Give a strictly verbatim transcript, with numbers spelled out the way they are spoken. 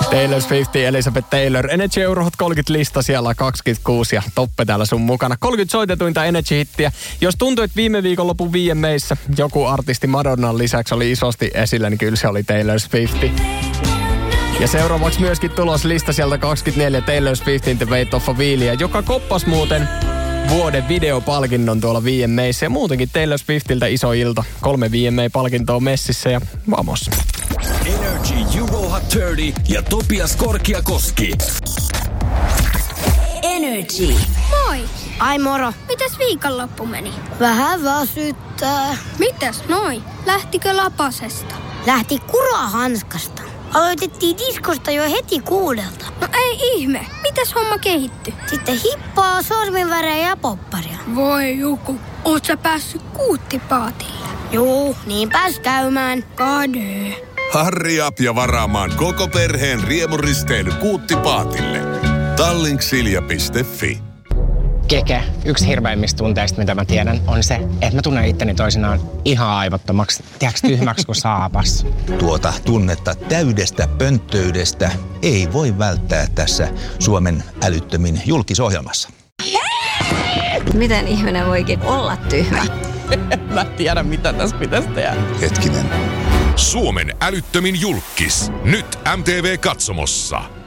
Taylor Swift, Elizabeth Taylor. Energy Euro Hot kolmekymmentä lista siellä kaksikymmentäkuusi ja Toppe täällä sun mukana. kolmekymmentä soitetuinta Energy-hittiä. Jos tuntuu, että viime viikonlopun V M A:ssä joku artisti Madonnan lisäksi oli isosti esillä, niin kyllä se oli Taylor Swift. Ja seuraavaksi myöskin tulos lista sieltä kaksikymmentäneljä Taylor Swiftin The Weight of a Wheelia, joka koppas muuten vuoden videopalkinnon tuolla V M A:ssä. Ja muutenkin Taylor Swiftiltä iso ilta. Kolme V M A-palkintoa messissä ja vamos. Energy Euro Hot kolmekymmentä ja Topias Korkiakoski. Energy. Moi! Ai moro. Mitäs viikonloppu meni? Vähän väsyttää. Mitäs noi? Lähtikö lapasesta? Lähti kurahanskasta. Aloitettiin diskosta jo heti kuudelta. No ei ihme. Mitäs homma kehittyi? Sitten hippaa, sorminvärejä ja popparia. Voi Juku, oot sä päässyt kuuttipaatille? Juu, niin pääs käymään. Kade. Hurry up ja varaamaan koko perheen riemuristeily Kuuttipaatille. Tallink.silja piste fi. Keke, yksi hirveimmistä tunteista, mitä mä tiedän, on se, että mä tunnen itteni toisinaan ihan aivottomaksi, tiedätkö, tyhmäksi kuin saapas. Tuota tunnetta täydestä pönttöydestä ei voi välttää tässä Suomen älyttömin julkisohjelmassa. Miten ihminen voikin olla tyhmä? Mä tiedän, mitä tässä pitäisi tehdä. Hetkinen. Suomen älyttömin julkkis. Nyt M T V Katsomossa.